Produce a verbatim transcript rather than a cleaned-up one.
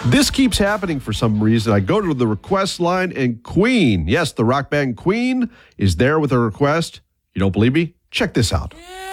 This keeps happening for some reason. I go to the request line and Queen, yes, the rock band Queen, is there with a request. You don't believe me? Check this out.